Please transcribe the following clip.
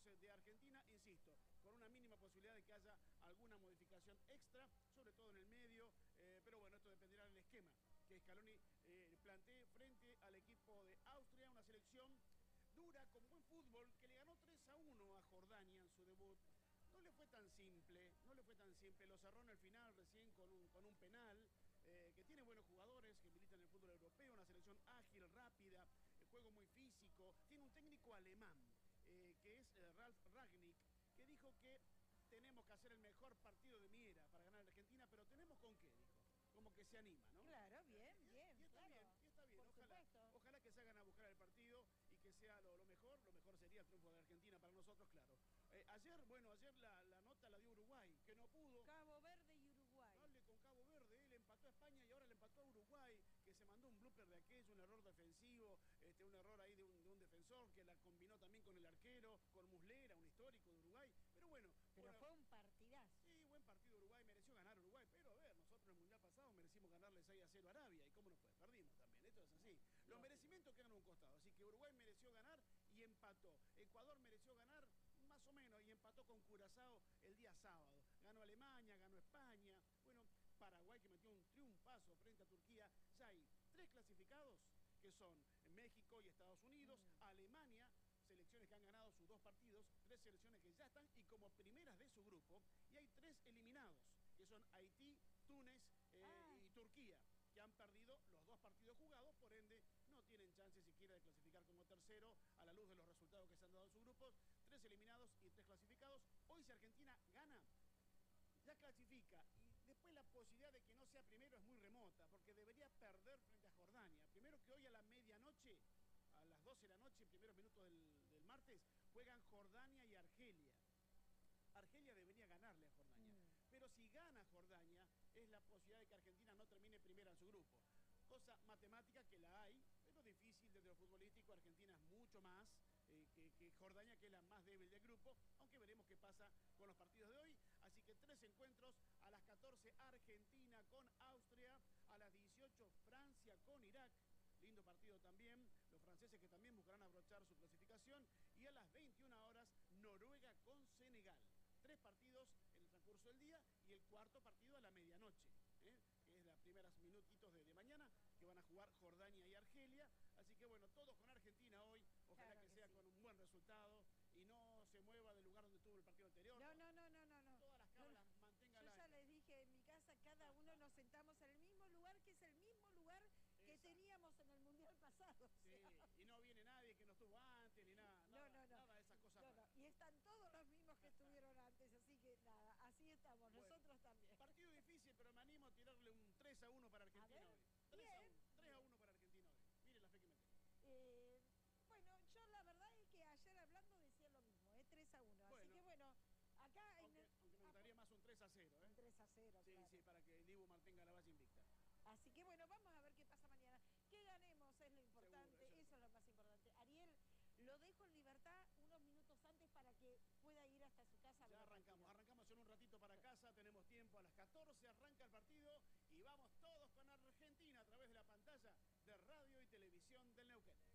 equipos de Argentina, insisto, con una mínima posibilidad de que haya alguna modificación extra, sobre todo en el medio, pero bueno, esto dependerá del esquema que Scaloni plantee frente al equipo de Austria, una selección dura, con buen fútbol, que le ganó 3-1 a Jordania en su debut. No le fue tan simple, lo cerró en el final recién con un penal, que tiene buenos jugadores que militan en el fútbol europeo, una selección ágil, rápida, juego muy físico. Tiene un técnico alemán, que es Ralf Rangnick, que dijo que tenemos que hacer el mejor partido de mi era para ganar a Argentina, pero ¿tenemos con qué? Dijo. Como que se anima, ¿no? Claro, bien, bien, y está claro. bien, y está bien. Ojalá que se hagan a buscar el partido y que sea lo mejor. Lo mejor sería el triunfo de Argentina para nosotros, claro. Ayer la nota la dio Uruguay, que no pudo. Cabo Verde y Uruguay. Hable con Cabo Verde, él empató a España y ahora le empató a Uruguay, que se mandó un blooper de aquello, un error defensivo, un error ahí de un defensor que la combinó también con el arquero, con Muslera, un histórico de Uruguay. Pero bueno. Pero fue un partidazo. Sí, buen partido Uruguay, mereció ganar Uruguay, pero a ver, nosotros en el Mundial pasado merecimos ganarle 6-0 a Arabia, y cómo no fue, perdimos también, esto es así. Los merecimientos quedan a un costado, así que Uruguay mereció ganar y empató. Ecuador mereció ganar más o menos y empató con Curazao el día sábado. Ganó Alemania, ganó España. Bueno, Paraguay, que metió un triunfazo frente a Turquía. Ya hay 3 clasificados, que son México y Estados Unidos, Alemania, selecciones que han ganado sus 2 partidos, 3 selecciones que ya están y como primeras de su grupo, y hay 3 eliminados, que son Haití, Túnez y Turquía, que han perdido los 2 partidos jugados, por ende no tienen chance siquiera de clasificar como tercero a la luz de los resultados que se han dado en sus grupos. 3 eliminados y 3 clasificados. Hoy, si Argentina gana, ya clasifica, y después la posibilidad de que no sea primero es muy remota, porque debería perder frente a Jordania. Primero, que hoy a la medianoche, a las 12 de la noche, en primeros minutos del martes, juegan Jordania y Argelia. Argelia debería ganarle a Jordania, pero si gana Jordania, es la posibilidad de que Argentina no termine primera en su grupo. Cosa matemática que la hay, pero difícil desde lo futbolístico. Argentina es mucho más que Jordania, que es la más débil del grupo, aunque veremos qué pasa con los partidos de hoy. Así que 3 encuentros: a las 14 Argentina con Austria, a las 18 Francia con Irak. Lindo partido también, los franceses que también buscarán abrochar su clasificación, y a las 21 horas Noruega con Senegal. 3 partidos en el transcurso del día y el cuarto partido a la medianoche, que es los primeros minutitos de mañana, que van a jugar Jordania y Argelia. Así que bueno, todos con Argentina hoy, ojalá claro que sea sí, con un buen resultado y no se mueva del lugar donde estuvo el partido anterior. No. Todas las cámaras mantengan. Yo ya les dije, en mi casa cada uno nos sentamos en el mismo lugar, que es el mismo lugar que teníamos en el Mundial pasado. Sí, y no viene nadie que no estuvo antes, ni nada. Nada de esas cosas. Y están todos los mismos que estuvieron antes, así que nada, así estamos, bueno, nosotros también. Partido difícil, pero me animo a tirarle un 3-1 para Argentina hoy. 3-1 para Argentina hoy. Mire la fe que me tengo. Bueno, yo la verdad es que ayer hablando decía lo mismo, 3-1. Bueno, así que bueno, acá... Aunque me gustaría más un 3-0, Un 3-0, sí, claro. Sí, para que el Dibu mantenga la base invicta. Así que bueno, vamos a ver qué pasa mañana. Que ganemos es lo importante, Seguro, eso es lo más importante. Ariel, lo dejo en libertad unos minutos antes para que pueda ir hasta su casa. Ya arrancamos en un ratito para casa, tenemos tiempo. A las 14 arranca el partido y vamos todos con Argentina a través de la pantalla de Radio y Televisión del Neuquén.